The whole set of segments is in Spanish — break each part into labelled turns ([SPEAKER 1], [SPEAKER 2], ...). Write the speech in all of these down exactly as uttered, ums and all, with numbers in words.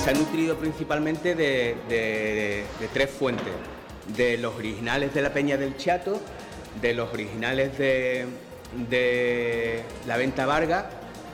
[SPEAKER 1] se ha nutrido principalmente de, de, de tres fuentes: de los originales de la Peña del Chato, de los originales de, de la Venta Vargas.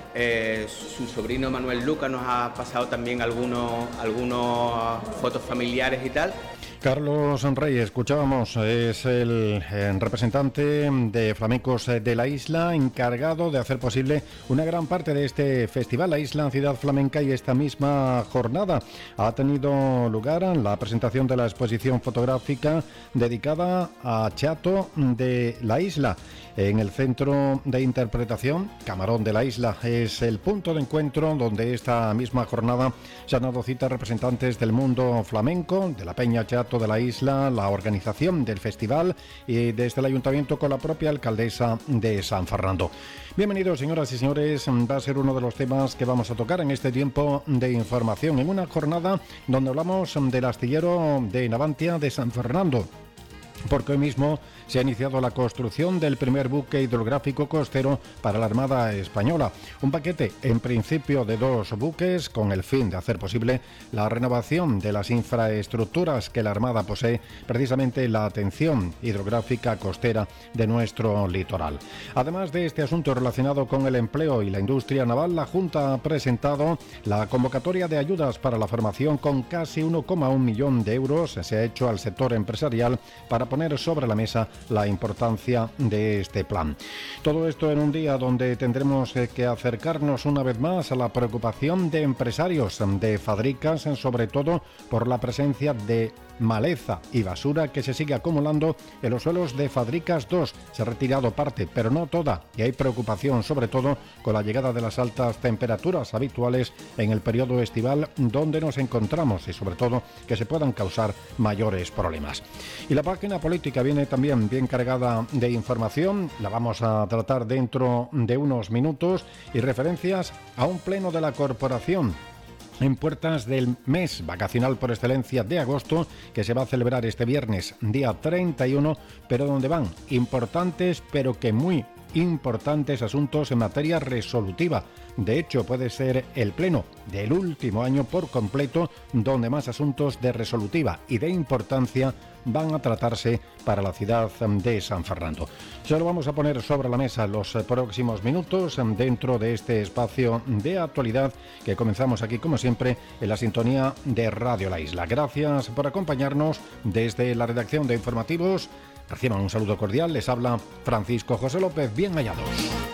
[SPEAKER 1] Eh, su sobrino Manuel Luca nos ha pasado también algunos, algunos fotos familiares y tal.
[SPEAKER 2] Carlos Reyes, escuchábamos, es el, el representante de flamencos de la isla, encargado de hacer posible una gran parte de este festival. La Isla Ciudad Flamenca, y esta misma jornada ha tenido lugar la presentación de la exposición fotográfica dedicada a Chato de la Isla. En el Centro de Interpretación Camarón de la Isla es el punto de encuentro donde esta misma jornada se han dado cita representantes del mundo flamenco, de la Peña Chato de la Isla, la organización del festival y desde el ayuntamiento con la propia alcaldesa de San Fernando. Bienvenidos, señoras y señores, va a ser uno de los temas que vamos a tocar en este tiempo de información, en una jornada donde hablamos del astillero de Navantia de San Fernando, porque hoy mismo se ha iniciado la construcción del primer buque hidrográfico costero para la Armada Española. Un paquete, en principio, de dos buques con el fin de hacer posible la renovación de las infraestructuras que la Armada posee, precisamente la atención hidrográfica costera de nuestro litoral. Además de este asunto relacionado con el empleo y la industria naval, la Junta ha presentado la convocatoria de ayudas para la formación con casi uno coma uno millón de euros. Se ha hecho al sector empresarial para poner sobre la mesa la importancia de este plan. Todo esto en un día donde tendremos que acercarnos una vez más a la preocupación de empresarios de Fadricas, sobre todo por la presencia de maleza y basura que se sigue acumulando en los suelos de Fadricas dos. Se ha retirado parte, pero no toda, y hay preocupación sobre todo con la llegada de las altas temperaturas habituales en el periodo estival donde nos encontramos, y sobre todo que se puedan causar mayores problemas. Y la página política viene también bien cargada de información, la vamos a tratar dentro de unos minutos, y referencias a un pleno de la corporación en puertas del mes vacacional por excelencia de agosto, que se va a celebrar este viernes, día treinta y uno, pero donde van importantes, pero que muy importantes asuntos en materia resolutiva. De hecho, puede ser el pleno del último año por completo donde más asuntos de resolutiva y de importancia van a tratarse para la ciudad de San Fernando. Se lo vamos a poner sobre la mesa los próximos minutos dentro de este espacio de actualidad que comenzamos aquí, como siempre, en la sintonía de Radio La Isla. Gracias por acompañarnos desde la redacción de informativos. Reciban un saludo cordial, les habla Francisco José López, bien hallados.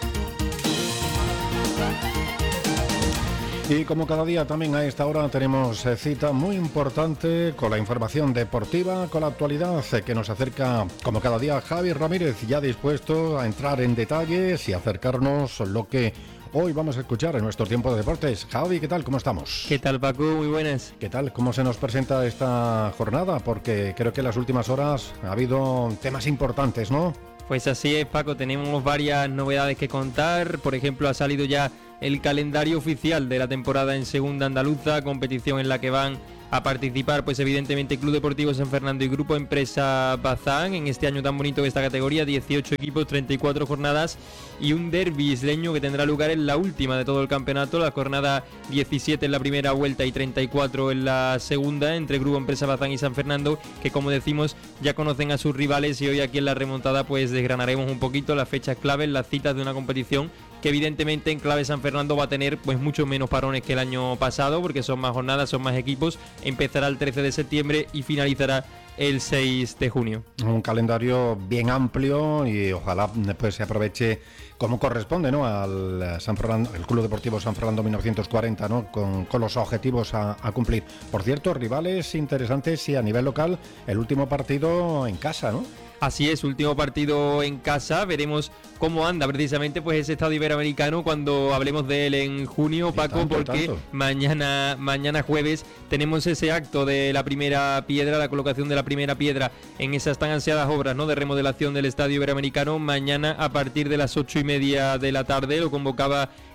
[SPEAKER 2] Y como cada día también a esta hora tenemos cita muy importante con la información deportiva, con la actualidad que nos acerca como cada día Javi Ramírez, ya dispuesto a entrar en detalles y acercarnos lo que hoy vamos a escuchar en nuestro tiempo de deportes. Javi, ¿qué tal? ¿Cómo estamos?
[SPEAKER 3] ¿Qué tal, Paco? Muy buenas.
[SPEAKER 2] ¿Qué tal? ¿Cómo se nos presenta esta jornada? Porque creo que en las últimas horas ha habido temas importantes, ¿no?
[SPEAKER 3] Pues así es, Paco, tenemos varias novedades que contar. Por ejemplo, ha salido ya el calendario oficial de la temporada en Segunda Andaluza, competición en la que van a participar, pues evidentemente Club Deportivo San Fernando y Grupo Empresa Bazán, en este año tan bonito de esta categoría, dieciocho equipos, treinta y cuatro jornadas, y un derbi isleño que tendrá lugar en la última de todo el campeonato, la jornada diecisiete en la primera vuelta y treinta y cuatro en la segunda, entre Grupo Empresa Bazán y San Fernando, que como decimos ya conocen a sus rivales, y hoy aquí en la remontada pues desgranaremos un poquito las fechas claves, las citas de una competición que evidentemente en clave San Fernando va a tener pues mucho menos parones que el año pasado, porque son más jornadas, son más equipos. Empezará el trece de septiembre y finalizará el seis de junio.
[SPEAKER 2] Un calendario bien amplio y ojalá después se aproveche como corresponde, ¿no?, al San Fernando, el Club Deportivo San Fernando mil novecientos cuarenta, ¿no?, con, con los objetivos a, a cumplir. Por cierto, rivales interesantes y a nivel local, el último partido en casa, ¿no?
[SPEAKER 3] Así es, último partido en casa, veremos cómo anda precisamente pues ese estadio iberoamericano cuando hablemos de él en junio, Paco, tanto, porque tanto. mañana mañana jueves tenemos ese acto de la primera piedra, la colocación de la primera piedra en esas tan ansiadas obras, ¿no?, de remodelación del estadio iberoamericano. Mañana a partir de las ocho y media de la tarde lo convocaba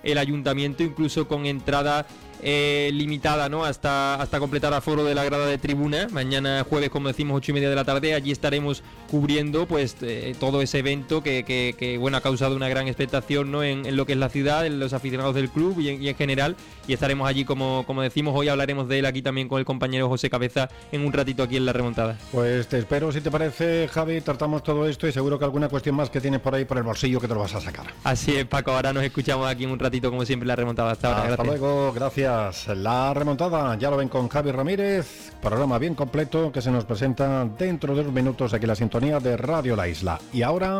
[SPEAKER 3] el ayuntamiento, incluso con entrada Eh, limitada, ¿no? Hasta, hasta completar aforo de la grada de tribuna. Mañana jueves, como decimos, ocho y media de la tarde, allí estaremos cubriendo pues eh, todo ese evento que, que, que bueno, ha causado una gran expectación, ¿no? En, en lo que es la ciudad, en los aficionados del club y en, y en general, y estaremos allí, como, como decimos, hoy hablaremos de él aquí también con el compañero José Cabeza en un ratito aquí en La Remontada.
[SPEAKER 2] Pues te espero, si te parece, Javi, tratamos todo esto y seguro que alguna cuestión más que tienes por ahí por el bolsillo que te lo vas a sacar.
[SPEAKER 3] Así es, Paco, ahora nos escuchamos aquí en un ratito, como siempre, La Remontada. Hasta ahora.
[SPEAKER 2] Hasta
[SPEAKER 3] Gracias.
[SPEAKER 2] luego, gracias. La Remontada, ya lo ven con Javi Ramírez, programa bien completo que se nos presenta dentro de unos minutos aquí en la sintonía de Radio La Isla. Y ahora,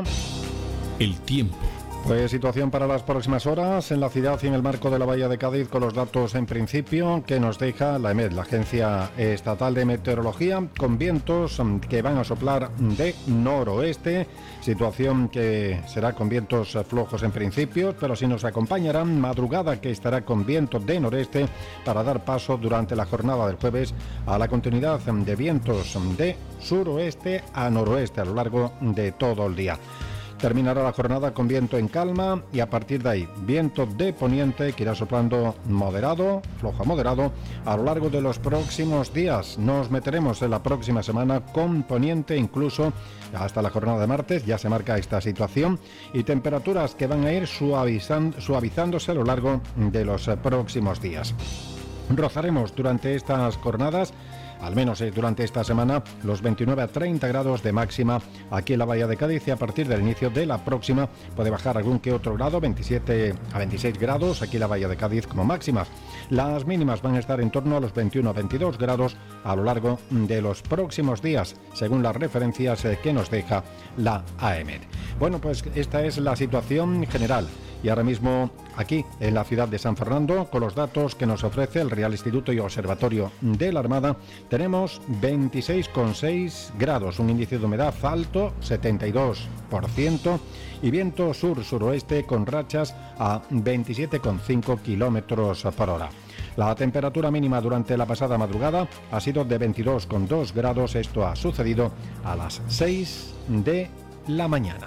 [SPEAKER 4] el tiempo.
[SPEAKER 2] Pues situación para las próximas horas en la ciudad y en el marco de la Bahía de Cádiz, con los datos en principio que nos deja la EMET, la Agencia Estatal de Meteorología, con vientos que van a soplar de noroeste, situación que será con vientos flojos en principio, pero sí nos acompañarán madrugada que estará con viento de noreste para dar paso durante la jornada del jueves a la continuidad de vientos de suroeste a noroeste a lo largo de todo el día. Terminará la jornada con viento en calma y a partir de ahí viento de poniente que irá soplando moderado, flojo a moderado a lo largo de los próximos días. Nos meteremos en la próxima semana con poniente incluso hasta la jornada de martes, ya se marca esta situación, y temperaturas que van a ir suavizando, suavizándose a lo largo de los próximos días. Rozaremos durante estas jornadas, al menos durante esta semana, los veintinueve a treinta grados de máxima aquí en la Bahía de Cádiz, y a partir del inicio de la próxima puede bajar algún que otro grado, veintisiete a veintiséis grados aquí en la Bahía de Cádiz como máximas. Las mínimas van a estar en torno a los veintiuno a veintidós grados a lo largo de los próximos días, según las referencias que nos deja la AEMET. Bueno, pues esta es la situación general. Y ahora mismo aquí en la ciudad de San Fernando, con los datos que nos ofrece el Real Instituto y Observatorio de la Armada, tenemos veintiséis coma seis grados, un índice de humedad alto, setenta y dos por ciento, y viento sur-suroeste con rachas a veintisiete coma cinco kilómetros por hora. La temperatura mínima durante la pasada madrugada ha sido de veintidós coma dos grados, esto ha sucedido a las seis de la mañana.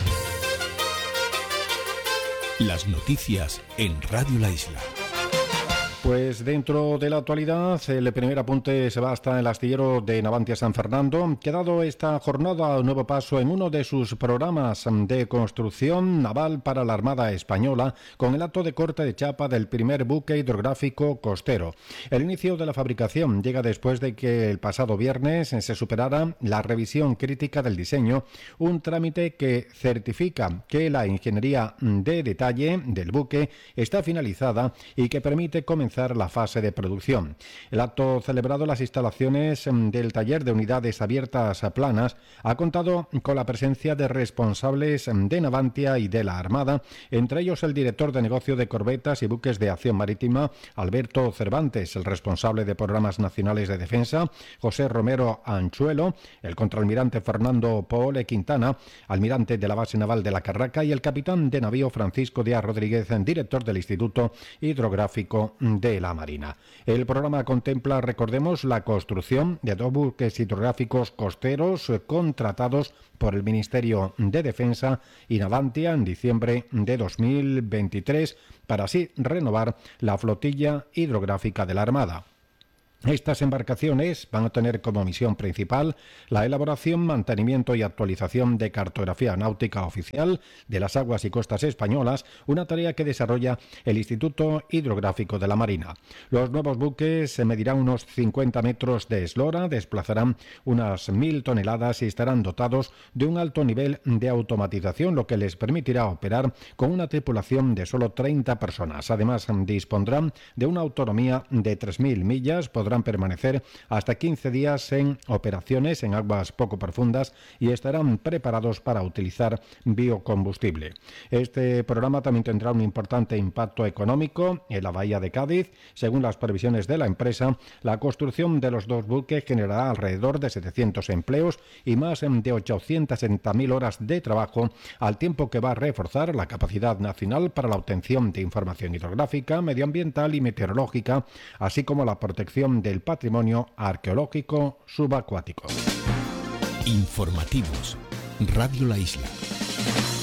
[SPEAKER 4] Las noticias en Radio La Isla.
[SPEAKER 2] Pues dentro de la actualidad, el primer apunte se va hasta el astillero de Navantia San Fernando, que ha dado esta jornada un nuevo paso en uno de sus programas de construcción naval para la Armada Española, con el acto de corte de chapa del primer buque hidrográfico costero. El inicio de la fabricación llega después de que el pasado viernes se superara la revisión crítica del diseño, un trámite que certifica que la ingeniería de detalle del buque está finalizada y que permite comenzar la fase de producción. El acto celebrado en las instalaciones del taller de unidades abiertas planas ha contado con la presencia de responsables de Navantia y de la Armada, entre ellos el director de negocio de corbetas y buques de acción marítima, Alberto Cervantes, el responsable de programas nacionales de defensa, José Romero Anchuelo, el contraalmirante Fernando Poole Quintana, almirante de la base naval de la Carraca, y el capitán de navío Francisco Díaz Rodríguez, director del Instituto Hidrográfico de la Marina. El programa contempla, recordemos, la construcción de dos buques hidrográficos costeros contratados por el Ministerio de Defensa y Navantia en diciembre de dos mil veintitrés para así renovar la flotilla hidrográfica de la Armada. Estas embarcaciones van a tener como misión principal la elaboración, mantenimiento y actualización de cartografía náutica oficial de las aguas y costas españolas, una tarea que desarrolla el Instituto Hidrográfico de la Marina. Los nuevos buques se medirán unos cincuenta metros de eslora, desplazarán unas mil toneladas y estarán dotados de un alto nivel de automatización, lo que les permitirá operar con una tripulación de solo treinta personas. Además, dispondrán de una autonomía de tres mil millas, podrán permanecer hasta quince días en operaciones en aguas poco profundas y estarán preparados para utilizar biocombustible. Este programa también tendrá un importante impacto económico en la Bahía de Cádiz. Según las previsiones de la empresa, la construcción de los dos buques generará alrededor de setecientos empleos y más de ochocientas sesenta mil horas de trabajo, al tiempo que va a reforzar la capacidad nacional para la obtención de información hidrográfica, medioambiental y meteorológica, así como la protección del patrimonio arqueológico subacuático.
[SPEAKER 4] Informativos. Radio La Isla.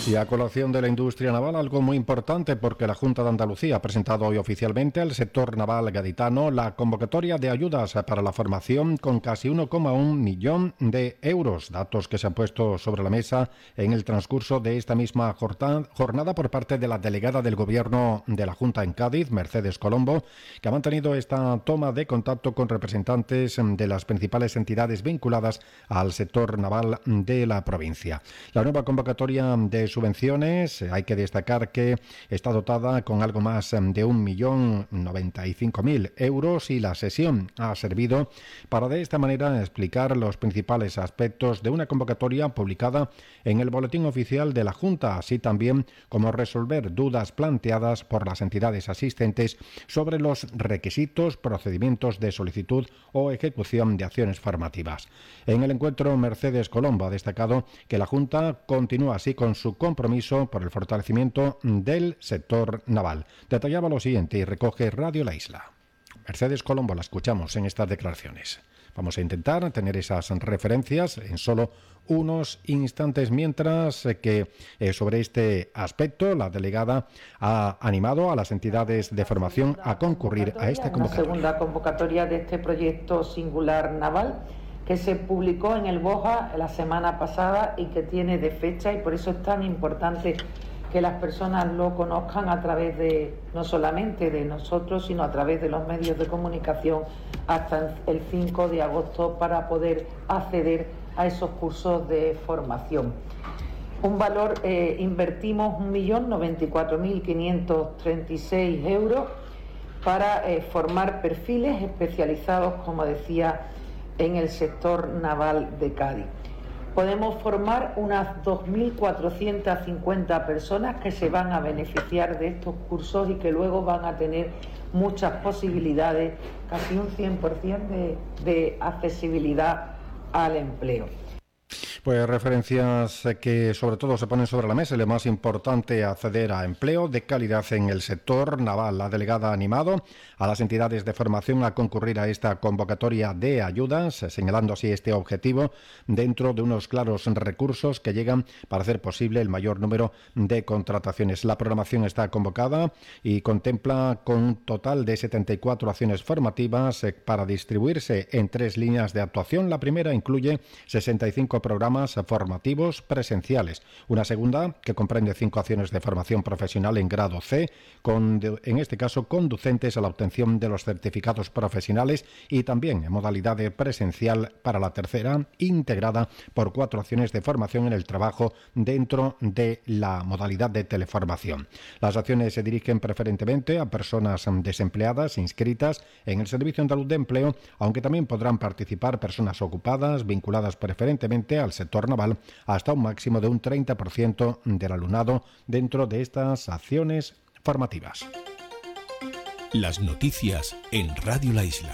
[SPEAKER 2] Y a colación de la industria naval, algo muy importante, porque la Junta de Andalucía ha presentado hoy oficialmente al sector naval gaditano la convocatoria de ayudas para la formación con casi uno coma uno millón de euros, datos que se han puesto sobre la mesa en el transcurso de esta misma jornada por parte de la delegada del Gobierno de la Junta en Cádiz, Mercedes Colombo, que ha mantenido esta toma de contacto con representantes de las principales entidades vinculadas al sector naval de la provincia. La nueva convocatoria de subvenciones, hay que destacar que está dotada con algo más de un millón noventa y cinco mil euros y la sesión ha servido para de esta manera explicar los principales aspectos de una convocatoria publicada en el Boletín Oficial de la Junta, así también como resolver dudas planteadas por las entidades asistentes sobre los requisitos, procedimientos de solicitud o ejecución de acciones formativas. En el encuentro, Mercedes Colombo ha destacado que la Junta continúa así con su compromiso por el fortalecimiento del sector naval. Detallaba lo siguiente y recoge Radio La Isla. Mercedes Colombo, la escuchamos en estas declaraciones. Vamos a intentar tener esas referencias en solo unos instantes, mientras que eh, sobre este aspecto la delegada ha animado a las entidades de formación a concurrir a esta convocatoria.
[SPEAKER 5] La segunda convocatoria de este proyecto singular naval que se publicó en el BOJA la semana pasada y que tiene de fecha, y por eso es tan importante que las personas lo conozcan a través de, no solamente de nosotros, sino a través de los medios de comunicación hasta el cinco de agosto para poder acceder a esos cursos de formación. Un valor, eh, invertimos un millón noventa y cuatro mil quinientos treinta y seis euros para eh, formar perfiles especializados, como decía, en el sector naval de Cádiz. Podemos formar unas dos mil cuatrocientas cincuenta personas que se van a beneficiar de estos cursos y que luego van a tener muchas posibilidades, casi un cien por ciento de, de accesibilidad al empleo.
[SPEAKER 2] Pues referencias que sobre todo se ponen sobre la mesa. Lo más importante, acceder a empleo de calidad en el sector naval. La delegada ha animado a las entidades de formación a concurrir a esta convocatoria de ayudas, señalando así este objetivo dentro de unos claros recursos que llegan para hacer posible el mayor número de contrataciones. La programación está convocada y contempla con un total de setenta y cuatro acciones formativas para distribuirse en tres líneas de actuación. La primera incluye sesenta y cinco programas formativos presenciales. Una segunda que comprende cinco acciones de formación profesional en grado C, con, en este caso conducentes a la obtención de los certificados profesionales, y también en modalidad de presencial para la tercera, integrada por cuatro acciones de formación en el trabajo dentro de la modalidad de teleformación. Las acciones se dirigen preferentemente a personas desempleadas inscritas en el Servicio Andaluz de Empleo, aunque también podrán participar personas ocupadas vinculadas preferentemente al sector naval, hasta un máximo de un treinta por ciento del alumnado dentro de estas acciones formativas.
[SPEAKER 4] Las noticias en Radio La Isla.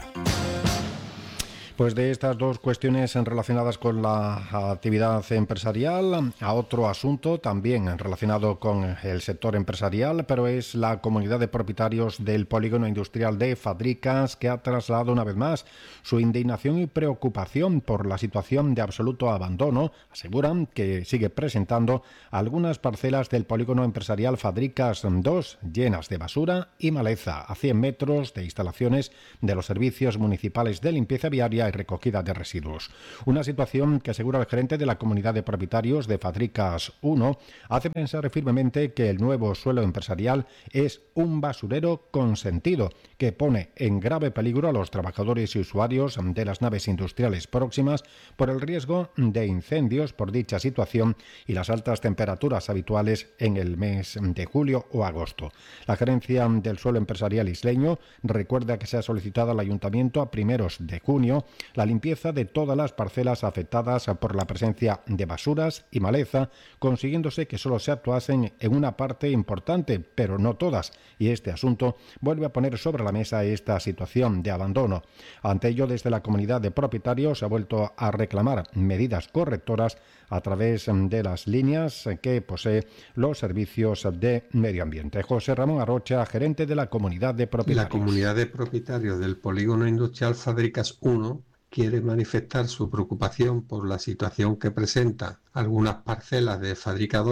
[SPEAKER 2] Pues de estas dos cuestiones relacionadas con la actividad empresarial, a otro asunto también relacionado con el sector empresarial, pero es la comunidad de propietarios del polígono industrial de Fadricas, que ha trasladado una vez más su indignación y preocupación por la situación de absoluto abandono. Aseguran que sigue presentando algunas parcelas del polígono empresarial Fadricas dos llenas de basura y maleza, a cien metros de instalaciones de los servicios municipales de limpieza viaria y recogida de residuos. Una situación que, asegura el gerente de la comunidad de propietarios de Fadricas uno, hace pensar firmemente que el nuevo suelo empresarial es un basurero consentido que pone en grave peligro a los trabajadores y usuarios de las naves industriales próximas por el riesgo de incendios por dicha situación y las altas temperaturas habituales en el mes de julio o agosto. La gerencia del suelo empresarial isleño recuerda que se ha solicitado al ayuntamiento a primeros de junio la limpieza de todas las parcelas afectadas por la presencia de basuras y maleza, consiguiéndose que solo se actuasen en una parte importante, pero no todas, y este asunto vuelve a poner sobre la mesa esta situación de abandono. Ante ello, desde la comunidad de propietarios se ha vuelto a reclamar medidas correctoras a través de las líneas que posee los servicios de medio ambiente. José Ramón Arrocha, gerente de la comunidad de propietarios.
[SPEAKER 6] La comunidad de propietarios del polígono industrial Fadricas uno quiere manifestar su preocupación por la situación que presenta algunas parcelas de Fadrica dos,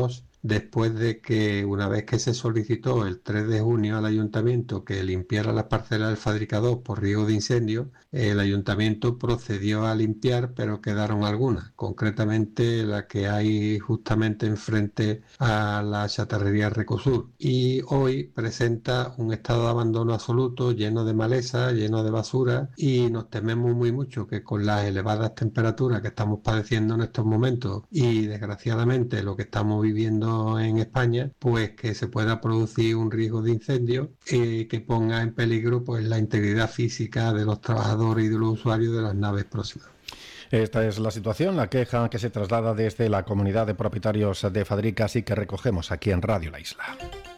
[SPEAKER 6] después de que una vez que se solicitó el tres de junio al ayuntamiento que limpiara las parcelas del fabricador por riesgo de incendio, el ayuntamiento procedió a limpiar, pero quedaron algunas, concretamente la que hay justamente enfrente a la chatarrería Recosur, y hoy presenta un estado de abandono absoluto, lleno de maleza, lleno de basura, y nos tememos muy mucho que con las elevadas temperaturas que estamos padeciendo en estos momentos y desgraciadamente lo que estamos viviendo en España, pues que se pueda producir un riesgo de incendio eh, que ponga en peligro pues la integridad física de los trabajadores y de los usuarios de las naves próximas.
[SPEAKER 2] Esta es la situación, la queja que se traslada desde la comunidad de propietarios de Fadricas y que recogemos aquí en Radio La Isla.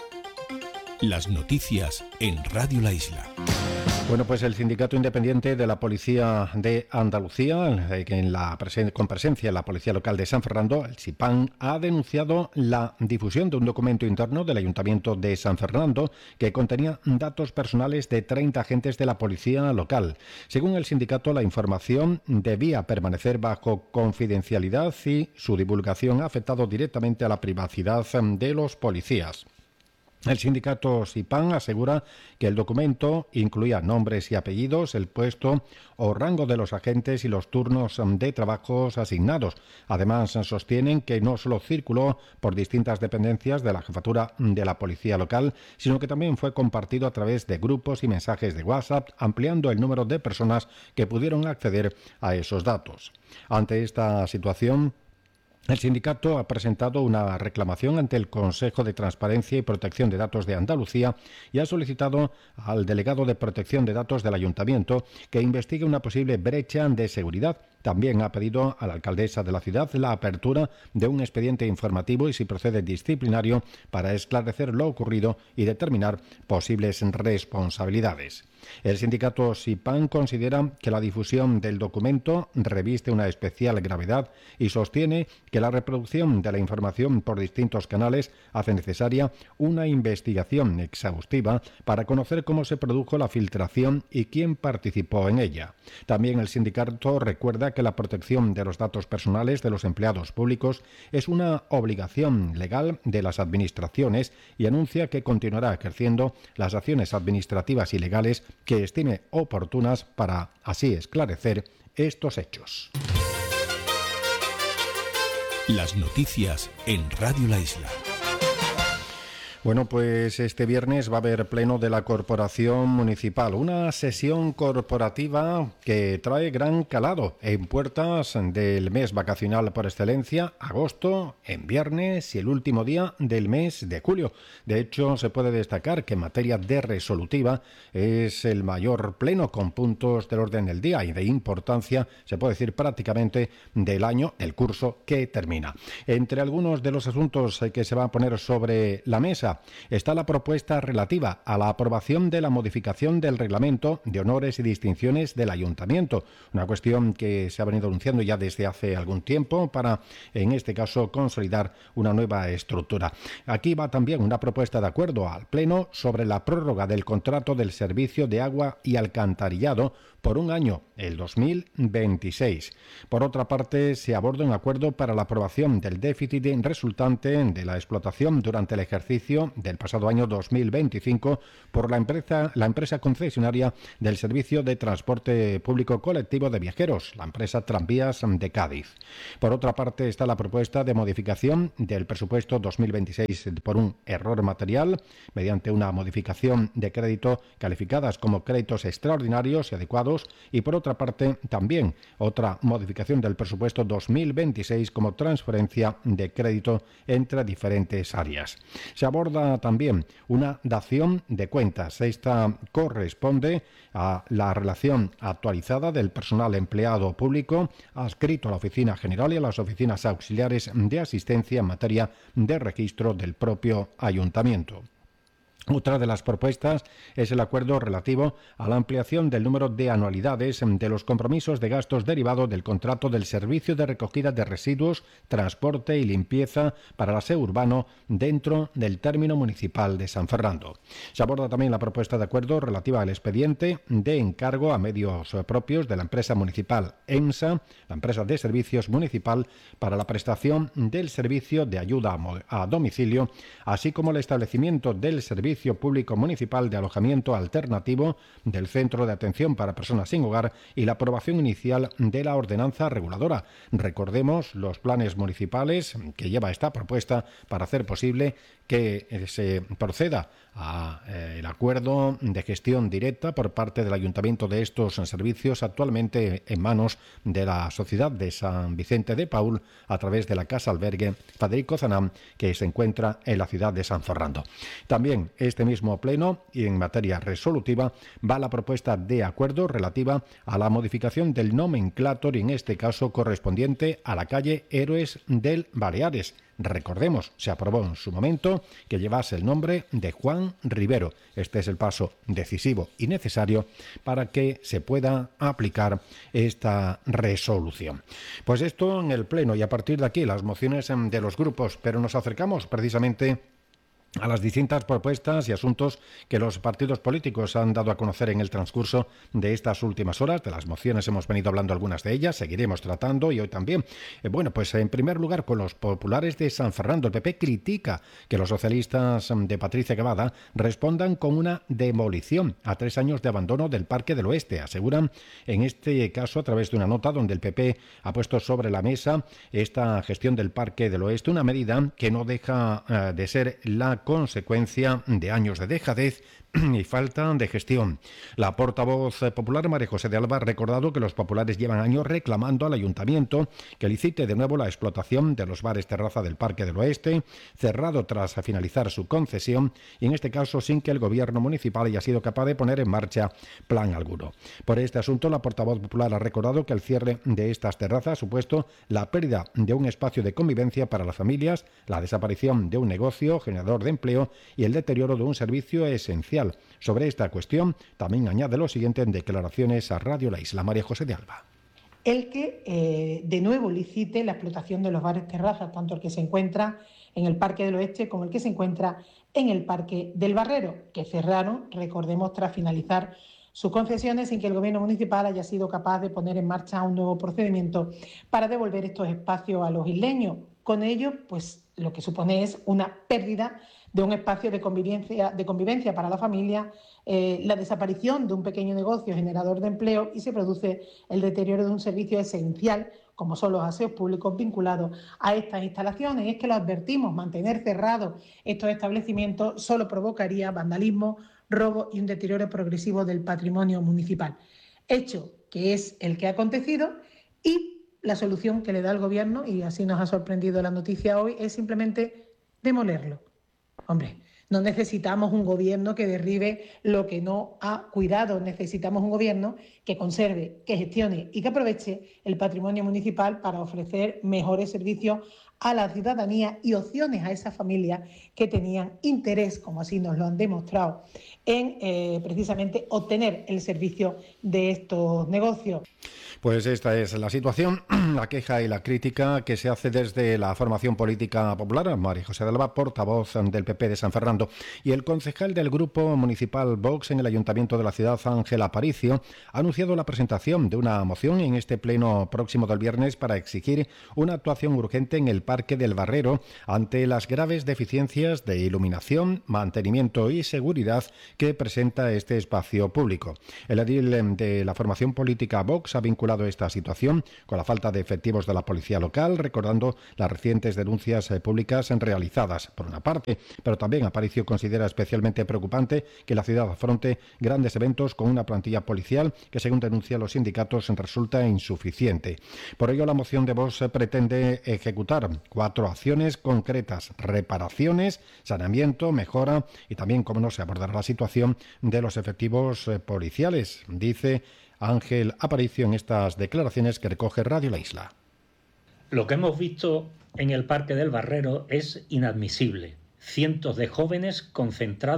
[SPEAKER 4] Las noticias en Radio La Isla.
[SPEAKER 2] Bueno, pues el Sindicato Independiente de la Policía de Andalucía, eh, que en la presen- con presencia en la Policía Local de San Fernando, el SIPAN, ha denunciado la difusión de un documento interno del Ayuntamiento de San Fernando que contenía datos personales de treinta agentes de la Policía Local. Según el sindicato, la información debía permanecer bajo confidencialidad y su divulgación ha afectado directamente a la privacidad de los policías. El sindicato SIPAN asegura que el documento incluía nombres y apellidos, el puesto o rango de los agentes y los turnos de trabajos asignados. Además, sostienen que no solo circuló por distintas dependencias de la jefatura de la policía local, sino que también fue compartido a través de grupos y mensajes de WhatsApp, ampliando el número de personas que pudieron acceder a esos datos. Ante esta situación, el sindicato ha presentado una reclamación ante el Consejo de Transparencia y Protección de Datos de Andalucía y ha solicitado al delegado de Protección de Datos del Ayuntamiento que investigue una posible brecha de seguridad. También ha pedido a la alcaldesa de la ciudad la apertura de un expediente informativo y, si procede, disciplinario para esclarecer lo ocurrido y determinar posibles responsabilidades. El sindicato SIPAN considera que la difusión del documento reviste una especial gravedad y sostiene que la reproducción de la información por distintos canales hace necesaria una investigación exhaustiva para conocer cómo se produjo la filtración y quién participó en ella. También el sindicato recuerda que la protección de los datos personales de los empleados públicos es una obligación legal de las administraciones y anuncia que continuará ejerciendo las acciones administrativas y legales que estime oportunas para así esclarecer estos hechos.
[SPEAKER 4] Las noticias en Radio La Isla.
[SPEAKER 2] Bueno, pues este viernes va a haber pleno de la Corporación Municipal, una sesión corporativa que trae gran calado en puertas del mes vacacional por excelencia, agosto, en viernes y el último día del mes de julio. De hecho, se puede destacar que en materia de resolutiva es el mayor pleno con puntos del orden del día y de importancia, se puede decir prácticamente del año, del curso que termina. Entre algunos de los asuntos que se va a poner sobre la mesa está la propuesta relativa a la aprobación de la modificación del reglamento de honores y distinciones del Ayuntamiento, una cuestión que se ha venido anunciando ya desde hace algún tiempo para, en este caso, consolidar una nueva estructura. Aquí va también una propuesta de acuerdo al Pleno sobre la prórroga del contrato del servicio de agua y alcantarillado por un año, el dos mil veintiséis. Por otra parte, se aborda un acuerdo para la aprobación del déficit resultante de la explotación durante el ejercicio del pasado año dos mil veinticinco por la empresa, la empresa concesionaria del servicio de transporte público colectivo de viajeros, la empresa Tranvías de Cádiz. Por otra parte, está la propuesta de modificación del presupuesto dos mil veintiséis por un error material mediante una modificación de crédito calificadas como créditos extraordinarios y adecuados, y por otra parte también otra modificación del presupuesto dos mil veintiséis como transferencia de crédito entre diferentes áreas. Se aborda también una dación de cuentas. Esta corresponde a la relación actualizada del personal empleado público adscrito a la Oficina General y a las oficinas auxiliares de asistencia en materia de registro del propio Ayuntamiento. Otra de las propuestas es el acuerdo relativo a la ampliación del número de anualidades de los compromisos de gastos derivados del contrato del servicio de recogida de residuos, transporte y limpieza para el aseo urbano dentro del término municipal de San Fernando. Se aborda también la propuesta de acuerdo relativa al expediente de encargo a medios propios de la empresa municipal EMSA, la empresa de servicios municipal, para la prestación del servicio de ayuda a domicilio, así como el establecimiento del servicio público municipal de alojamiento alternativo del Centro de Atención para Personas sin Hogar y la aprobación inicial de la ordenanza reguladora. Recordemos los planes municipales que lleva esta propuesta para hacer posible que se proceda a eh, el acuerdo de gestión directa por parte del Ayuntamiento de estos servicios, actualmente en manos de la Sociedad de San Vicente de Paúl, a través de la Casa Albergue Federico Zanam, que se encuentra en la ciudad de San Fernando. También este mismo pleno, y en materia resolutiva, va la propuesta de acuerdo relativa a la modificación del nomenclátor, y en este caso correspondiente a la calle Héroes del Baleares. Recordemos, se aprobó en su momento que llevase el nombre de Juan Rivero. Este es el paso decisivo y necesario para que se pueda aplicar esta resolución. Pues esto en el Pleno, y a partir de aquí las mociones de los grupos, pero nos acercamos precisamente a las distintas propuestas y asuntos que los partidos políticos han dado a conocer en el transcurso de estas últimas horas. De las mociones hemos venido hablando algunas de ellas, seguiremos tratando y hoy también. Eh, bueno, pues en primer lugar, con los populares de San Fernando, el P P critica que los socialistas de Patricia Cavada respondan con una demolición a tres años de abandono del Parque del Oeste. Aseguran, en este caso, a través de una nota donde el P P ha puesto sobre la mesa esta gestión del Parque del Oeste, una medida que no deja uh, de ser la consecuencia de años de dejadez y falta de gestión. La portavoz popular María José de Alba ha recordado que los populares llevan años reclamando al ayuntamiento que licite de nuevo la explotación de los bares terraza del Parque del Oeste, cerrado tras finalizar su concesión, y en este caso sin que el gobierno municipal haya sido capaz de poner en marcha plan alguno. Por este asunto, la portavoz popular ha recordado que el cierre de estas terrazas ha supuesto la pérdida de un espacio de convivencia para las familias, la desaparición de un negocio generador de empleo y el deterioro de un servicio esencial. Sobre esta cuestión también añade lo siguiente en declaraciones a Radio La Isla. María José de Alba.
[SPEAKER 7] El que eh, de nuevo licite la explotación de los bares terrazas, tanto el que se encuentra en el Parque del Oeste como el que se encuentra en el Parque del Barrero, que cerraron, recordemos, tras finalizar sus concesiones sin que el gobierno municipal haya sido capaz de poner en marcha un nuevo procedimiento para devolver estos espacios a los isleños. Con ello, pues lo que supone es una pérdida de un espacio de convivencia, de convivencia para la familia, eh, la desaparición de un pequeño negocio generador de empleo, y se produce el deterioro de un servicio esencial como son los aseos públicos vinculados a estas instalaciones. Y es que lo advertimos, mantener cerrados estos establecimientos solo provocaría vandalismo, robo y un deterioro progresivo del patrimonio municipal. Hecho que es el que ha acontecido, y la solución que le da el gobierno, y así nos ha sorprendido la noticia hoy, es simplemente demolerlo. Hombre, no necesitamos un gobierno que derribe lo que no ha cuidado, necesitamos un gobierno que conserve, que gestione y que aproveche el patrimonio municipal para ofrecer mejores servicios a la ciudadanía y opciones a esas familias que tenían interés, como así nos lo han demostrado, en eh, precisamente obtener el servicio de estos negocios.
[SPEAKER 2] Pues esta es la situación, la queja y la crítica que se hace desde la formación política popular. María José de Alba, portavoz del P P de San Fernando, y el concejal del Grupo Municipal Vox en el Ayuntamiento de la ciudad, Ángel Aparicio, ha anunciado la presentación de una moción en este pleno próximo del viernes para exigir una actuación urgente en el Parque del Barrero ante las graves deficiencias de iluminación, mantenimiento y seguridad que presenta este espacio público. El edil de la formación política Vox ha vinculado esta situación con la falta de efectivos de la policía local, recordando las recientes denuncias eh, públicas realizadas, por una parte, pero también Aparicio considera especialmente preocupante que la ciudad afronte grandes eventos con una plantilla policial que, según denuncian los sindicatos, resulta insuficiente. Por ello, la moción de Vox eh, pretende ejecutar cuatro acciones concretas: reparaciones, saneamiento, mejora y también, como no, se abordará la situación de los efectivos eh, policiales, dice Ángel Aparicio en estas declaraciones que recoge Radio La Isla.
[SPEAKER 8] Lo que hemos visto en el Parque del Barrero es inadmisible. Cientos de jóvenes concentrados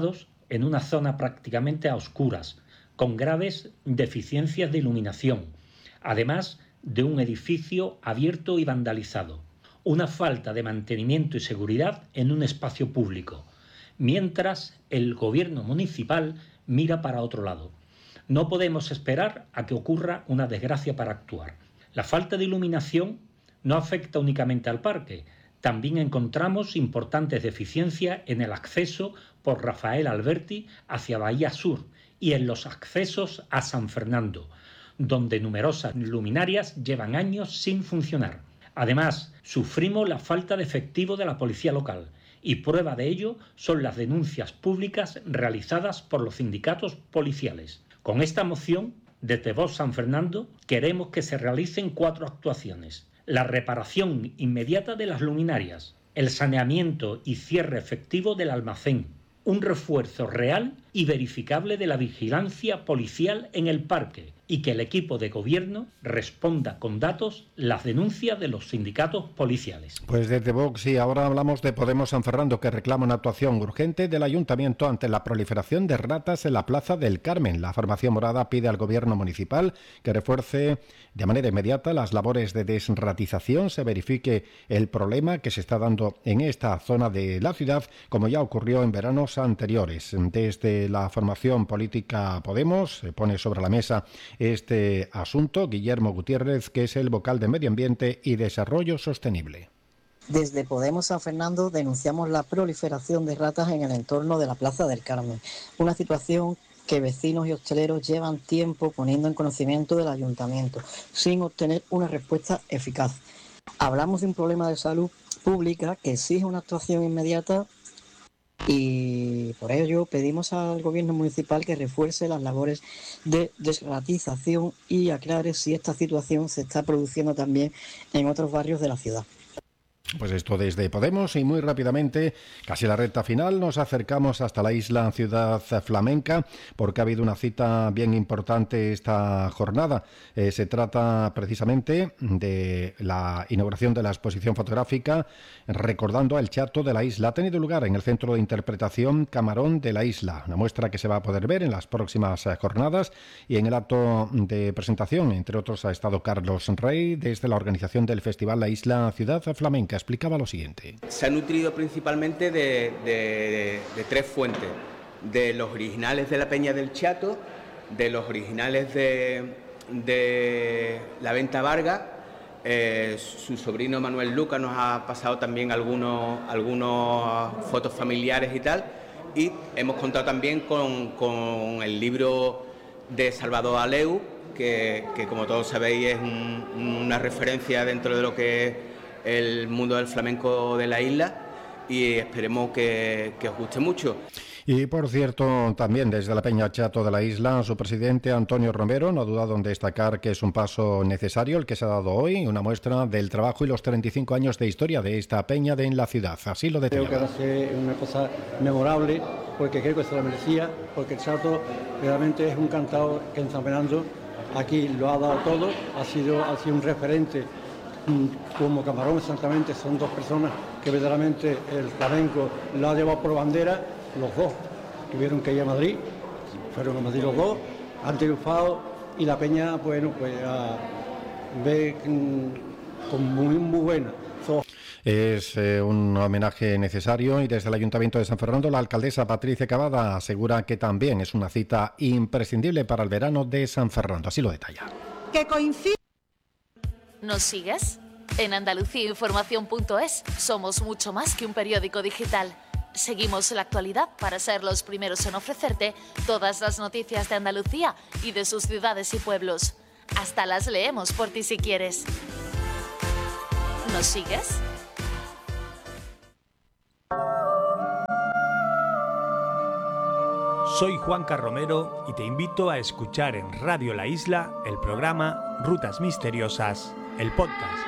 [SPEAKER 8] en una zona prácticamente a oscuras, con graves deficiencias de iluminación, además de un edificio abierto y vandalizado, una falta de mantenimiento y seguridad en un espacio público, mientras el gobierno municipal mira para otro lado. No podemos esperar a que ocurra una desgracia para actuar. La falta de iluminación no afecta únicamente al parque. También encontramos importantes deficiencias en el acceso por Rafael Alberti hacia Bahía Sur y en los accesos a San Fernando, donde numerosas luminarias llevan años sin funcionar. Además, sufrimos la falta de efectivo de la policía local, y prueba de ello son las denuncias públicas realizadas por los sindicatos policiales. Con esta moción, desde Vox San Fernando, queremos que se realicen cuatro actuaciones: la reparación inmediata de las luminarias, el saneamiento y cierre efectivo del almacén, un refuerzo real y verificable de la vigilancia policial en el parque, y que el equipo de gobierno responda con datos las denuncias de los sindicatos policiales.
[SPEAKER 2] Pues desde Vox y ahora hablamos de Podemos San Fernando, que reclama una actuación urgente del ayuntamiento ante la proliferación de ratas en la Plaza del Carmen. La formación morada pide al gobierno municipal que refuerce de manera inmediata las labores de desratización, se verifique el problema que se está dando en esta zona de la ciudad, como ya ocurrió en veranos anteriores. Desde la formación política Podemos se pone sobre la mesa este asunto. Guillermo Gutiérrez, que es el vocal de Medio Ambiente y Desarrollo Sostenible.
[SPEAKER 9] Desde Podemos San Fernando denunciamos la proliferación de ratas en el entorno de la Plaza del Carmen, una situación que vecinos y hosteleros llevan tiempo poniendo en conocimiento del ayuntamiento, sin obtener una respuesta eficaz. Hablamos de un problema de salud pública que exige una actuación inmediata, y por ello pedimos al gobierno municipal que refuerce las labores de desratización y aclare si esta situación se está produciendo también en otros barrios de la ciudad.
[SPEAKER 2] Pues esto desde Podemos, y muy rápidamente, casi la recta final, nos acercamos hasta la isla Ciudad Flamenca, porque ha habido una cita bien importante esta jornada. Eh, se trata precisamente de la inauguración de la exposición fotográfica recordando al Chato de la isla. Ha tenido lugar en el Centro de Interpretación Camarón de la isla, una muestra que se va a poder ver en las próximas jornadas, y en el acto de presentación, entre otros, ha estado Carlos Rey, desde la organización del Festival La Isla Ciudad Flamenca. Explicaba lo siguiente.
[SPEAKER 1] Se ha nutrido principalmente de, de, de, de tres fuentes: de los originales de la Peña del Chato, de los originales de, de la Venta Vargas. Eh, su sobrino Manuel Luca nos ha pasado también algunos, algunos fotos familiares y tal, y hemos contado también con, con el libro de Salvador Aleu, que, que como todos sabéis es un, una referencia dentro de lo que es el mundo del flamenco de la isla, y esperemos que, que os guste mucho.
[SPEAKER 2] Y por cierto, también desde la Peña Chato de la isla, su presidente Antonio Romero no ha dudado en destacar que es un paso necesario el que se ha dado hoy, una muestra del trabajo y los treinta y cinco años de historia de esta peña de en la ciudad. Así lo detallaba.
[SPEAKER 10] Creo que va a ser una cosa memorable, porque creo que se la merecía, porque el Chato realmente es un cantador que en San Fernando aquí lo ha dado todo, ha sido, ha sido un referente. Como Camarón, exactamente, son dos personas que verdaderamente el flamenco lo ha llevado por bandera. Los dos tuvieron que ir a Madrid, fueron a Madrid los dos, han triunfado, y la peña, bueno, pues a ver con muy, muy buena. So,
[SPEAKER 2] Es eh, un homenaje necesario, y desde el Ayuntamiento de San Fernando la alcaldesa Patricia Cavada asegura que también es una cita imprescindible para el verano de San Fernando. Así lo detalla.
[SPEAKER 11] Que coincide.
[SPEAKER 12] ¿Nos sigues? En Andalucía Información punto es somos mucho más que un periódico digital. Seguimos la actualidad para ser los primeros en ofrecerte todas las noticias de Andalucía y de sus ciudades y pueblos. Hasta las leemos por ti si quieres. ¿Nos sigues?
[SPEAKER 13] Soy Juanca Romero y te invito a escuchar en Radio La Isla el programa Rutas Misteriosas, el podcast.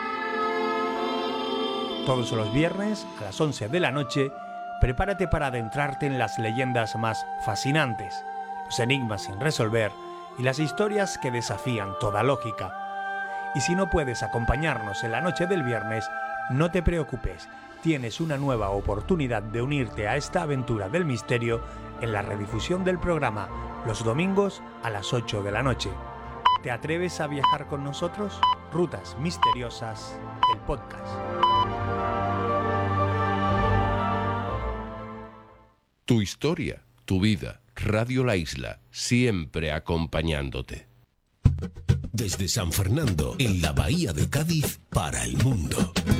[SPEAKER 13] Todos los viernes a las once de la noche, prepárate para adentrarte en las leyendas más fascinantes, los enigmas sin resolver y las historias que desafían toda lógica. Y si no puedes acompañarnos en la noche del viernes, no te preocupes, tienes una nueva oportunidad de unirte a esta aventura del misterio en la redifusión del programa los domingos a las ocho de la noche. ¿Te atreves a viajar con nosotros? Rutas Misteriosas, el podcast.
[SPEAKER 11] Tu historia, tu vida, Radio La Isla, siempre acompañándote.
[SPEAKER 4] Desde San Fernando, en la Bahía de Cádiz, para el mundo.